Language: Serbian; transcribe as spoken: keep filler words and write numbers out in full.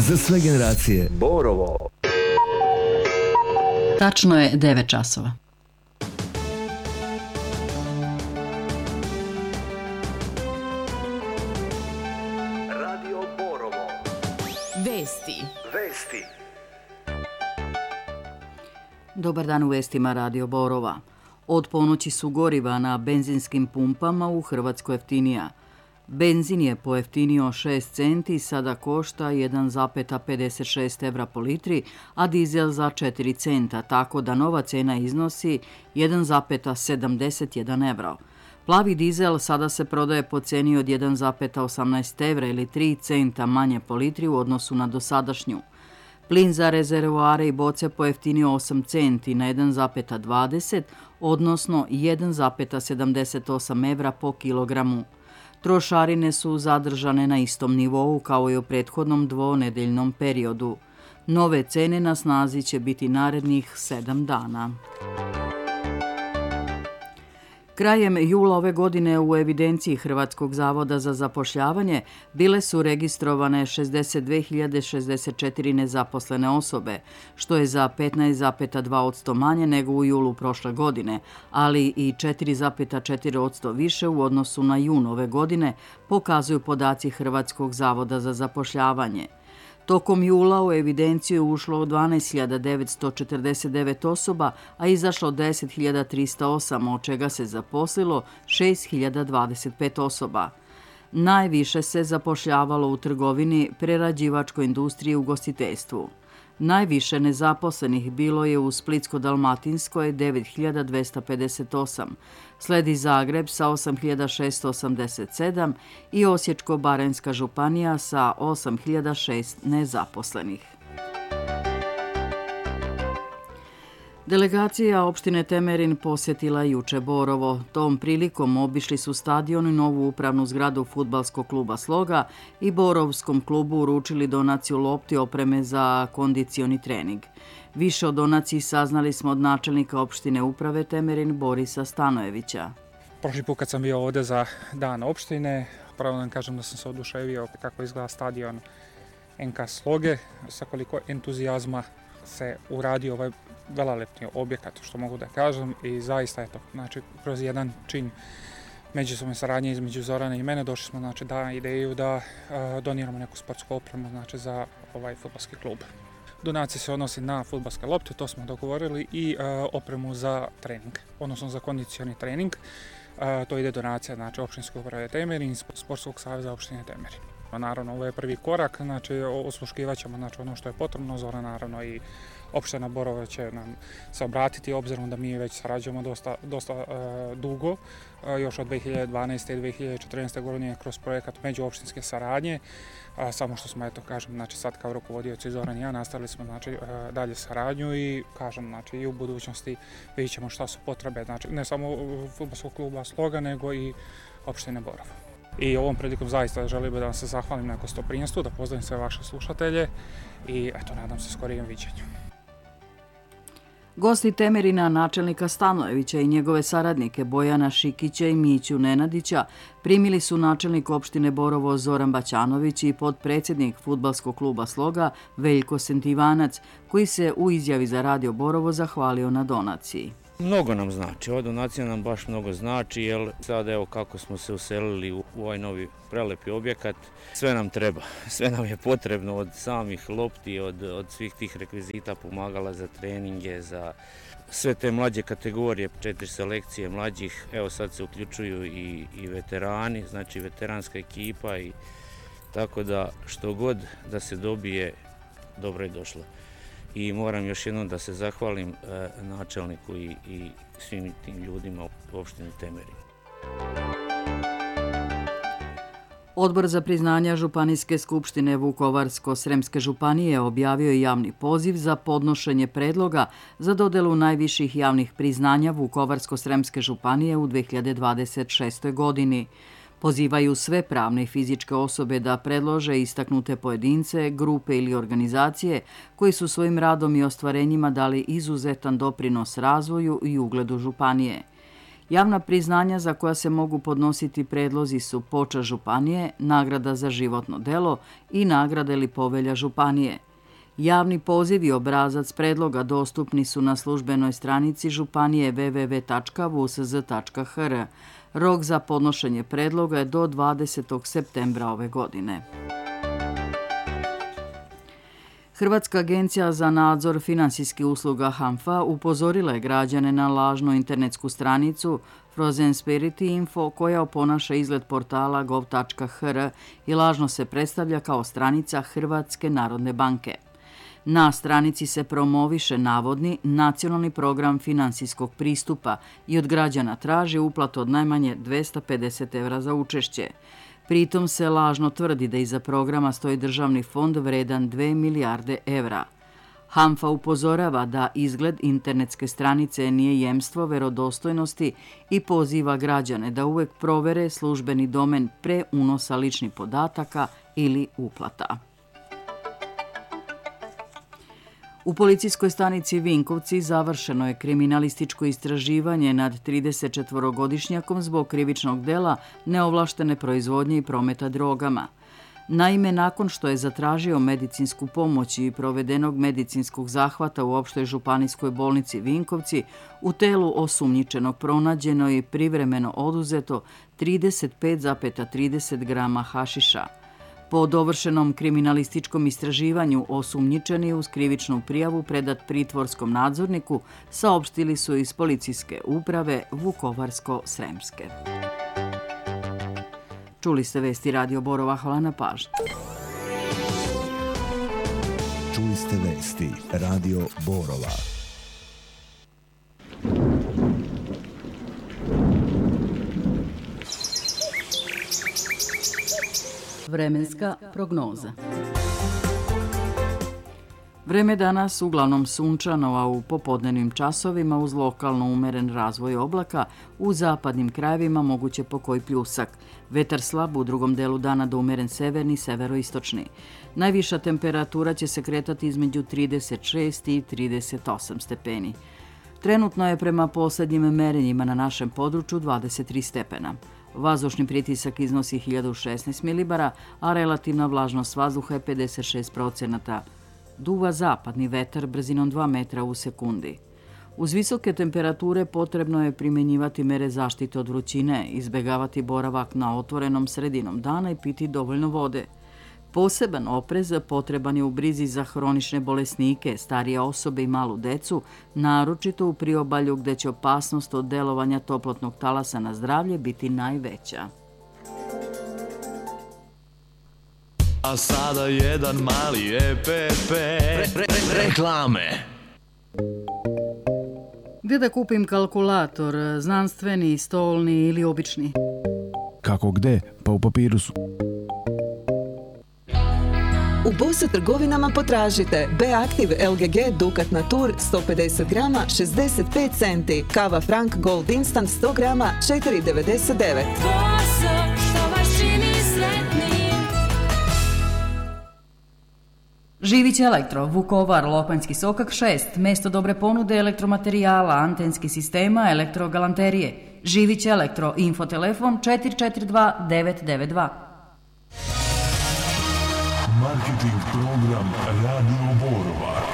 Za sve generacije. Borovo. Tačno je devet časova. Radio Borovo. Vesti. Vesti. Dobar dan u vestima Radio Borova. Od ponoći su goriva na benzinskim pumpama u Hrvatskoj jeftinija. Benzin je pojeftinio šest centi, sada košta jedan zarez pedeset šest evra po litri, a dizel za četiri centa, tako da nova cena iznosi jedan zarez sedamdeset jedan evra. Plavi dizel sada se prodaje po ceni od jedan zarez osamnaest evra ili tri centa manje po litri u odnosu na dosadašnju. Plin za rezervoare i boce pojeftinio osam centi na jedan zarez dvadeset, odnosno jedan zarez sedamdeset osam evra po kilogramu. Trošarine su zadržane na istom nivou kao i u prethodnom dvonedeljnom periodu. Nove cene na snazi će biti narednih sedam dana. Krajem jula ove godine u evidenciji Hrvatskog zavoda za zapošljavanje bile su registrovane šezdeset dve hiljade šezdeset četiri nezaposlene osobe, što je za petnaest zarez dva posto manje nego u julu prošle godine, ali i četiri zarez četiri posto više u odnosu na jun ove godine, pokazuju podaci Hrvatskog zavoda za zapošljavanje. Tokom jula u evidenciju ušlo dvanaest hiljada devetsto četrdeset devet osoba, a izašlo deset hiljada trista osam, od čega se zaposlilo šest hiljada dvadeset pet osoba. Najviše se zapošljavalo u trgovini, prerađivačkoj industriji i ugostiteljstvu. Najviše nezaposlenih bilo je u Splitsko-dalmatinskoj devet hiljada dvesta pedeset osam, sledi Zagreb sa osam hiljada šeststo osamdeset sedam i Osječko-baranjska županija sa osam hiljada šest nezaposlenih. Delegacija opštine Temerin posjetila juče Borovo. Tom prilikom obišli su stadion i novu upravnu zgradu fudbalskog kluba Sloga i Borovskom klubu uručili donaciju lopti opreme za kondicioni trening. Više o donaciji saznali smo od načelnika opštine uprave Temerin Borisa Stanojevića. Prošli put kad sam bio ovdje za dan opštine, pravo da kažem da sam se oduševio kako izgleda stadion en ka Sloge, sa koliko entuzijazma se uradio ovaj velelepni objekat, što mogu da kažem, i zaista je to, znači, kroz jedan čin međusobne saradnje između Zorana i mene došli smo, znači, da ideju da uh, doniramo neku sportsku opremu, znači, za ovaj fudbalski klub. Donacija se odnosi na fudbalske lopte, to smo dogovorili, i uh, opremu za trening, odnosno za kondicioni trening. Uh, to ide donacija, znači, opštinske uprave Temerin, Sportskog saveza opštine Temerin. Naravno, ovo je prvi korak, znači, osluškivat ćemo, znači, ono što je potrebno. Zora, naravno, i opština Borovo će nam se obratiti, obzirom da mi već sarađujemo dosta, dosta uh, dugo, uh, još od dve hiljade dvanaeste i dve hiljade četrnaeste godine kroz projekat međuopštinske saradnje, uh, samo što smo, eto, kažem, znači, sad kao rukovodioci Zoran i ja nastavili smo, znači, uh, dalje saradnju i, kažem, znači, i u budućnosti vidjet ćemo šta su potrebe, znači, ne samo fudbalskog kluba Sloga, nego i opštine Borovo. I ovom prilikom zaista želim da vam se zahvalim na gostoprimstvu, da pozdravim sve vaše slušatelje i, eto, nadam se skorijem viđenju. Gosti Temerina, načelnika Stanojevića i njegove saradnike Bojana Šikića i Miću Nenadića primili su načelnik opštine Borovo Zoran Baćanović i podpredsjednik fudbalskog kluba Sloga Veljko Sentivanac, koji se u izjavi za Radio Borovo zahvalio na donaciji. Mnogo nam znači, ova donacija nam baš mnogo znači, jer sad evo kako smo se uselili u ovaj novi prelepi objekat, sve nam treba, sve nam je potrebno od samih lopti, od, od svih tih rekvizita, pomagala za treninge, za sve te mlađe kategorije, četiri selekcije mlađih, evo sad se uključuju i, i veterani, znači veteranska ekipa, i tako da što god da se dobije, dobro je došlo. I moram još jednom da se zahvalim e, načelniku i, i svim tim ljudima u opštini Temerin. Odbor za priznanja Županijske skupštine Vukovarsko-sremske županije objavio je javni poziv za podnošenje predloga za dodelu najviših javnih priznanja Vukovarsko-sremske županije u dve hiljade dvadeset šestoj godini. Pozivaju sve pravne i fizičke osobe da predlože istaknute pojedince, grupe ili organizacije koji su svojim radom i ostvarenjima dali izuzetan doprinos razvoju i ugledu županije. Javna priznanja za koja se mogu podnositi predlozi su počast županije, nagrada za životno delo i nagrada ili povelja županije. Javni poziv i obrazac predloga dostupni su na službenoj stranici županije w w w tačka v s z tačka h r. Rok za podnošenje predloga je do dvadesetog septembra ove godine. Hrvatska agencija za nadzor finansijskih usluga HANFA upozorila je građane na lažnu internetsku stranicu Frozen Spirit Info koja oponaša izgled portala gov tačka h r i lažno se predstavlja kao stranica Hrvatske narodne banke. Na stranici se promoviše navodni nacionalni program finansijskog pristupa i od građana traži uplatu od najmanje dvesta pedeset evra za učešće. Pritom se lažno tvrdi da iza programa stoji državni fond vredan dve milijarde evra. HANFA upozorava da izgled internetske stranice nije jemstvo verodostojnosti i poziva građane da uvek provere službeni domen pre unosa ličnih podataka ili uplata. U policijskoj stanici Vinkovci završeno je kriminalističko istraživanje nad tridesetčetvorogodišnjakom zbog krivičnog dela neovlaštene proizvodnje i prometa drogama. Naime, nakon što je zatražio medicinsku pomoć i provedenog medicinskog zahvata u opštoj županijskoj bolnici Vinkovci, u telu osumnjičenog pronađeno i privremeno oduzeto trideset pet zarez trideset grama hašiša. Po dovršenom kriminalističkom istraživanju osumnjičeni uz krivičnu prijavu predat pritvorskom nadzorniku saopštili su iz policijske uprave Vukovarsko-Sremske. Čuli ste vesti Radio Borova, hvala na pažnji. Čuli ste vesti Radio Borova. Vremenska prognoza. Vreme danas uglavnom sunčano, a u popodnevnim časovima uz lokalno umeren razvoj oblaka, u zapadnim krajevima moguće pokoji pljusak. Vetar slab, u drugom delu dana do umeren severni, severoistočni. Najviša temperatura će se kretati između trideset šest i trideset osam stepeni. Trenutno je prema poslednjim merenjima na našem području dvadeset tri stepena. Vazdušni pritisak iznosi hiljadu šesnaest milibara, a relativna vlažnost vazduha je pedeset šest procenata. Duva zapadni vetar brzinom dva metra u sekundi. Uz visoke temperature potrebno je primenjivati mere zaštite od vrućine, izbegavati boravak na otvorenom sredinom dana i piti dovoljno vode. Poseban oprez potreban je u brizi za hronične bolesnike, starije osobe i malu decu, naročito u priobalju gde će opasnost od delovanja toplotnog talasa na zdravlje biti najveća. A sada jedan mali E P P re, re, re, reklame. Gde da kupim kalkulator, znanstveni, stolni ili obični? Kako gde? Pa u papiru su. U Bosu trgovinama potražite B-Active L G G Dukat Natur sto pedeset grama šezdeset pet centi, kava Frank Gold Instant sto grama četiri devedeset devet. Boso, što vas čini sretnim. Živić Elektro, Vukovar, Lopanjski sokak šest, mesto dobre ponude elektromaterijala, antenskih sistema, elektrogalanterije. Živić Elektro, infotelefon četiri četiri dva devet devet dva. Marketing program Radio Borova.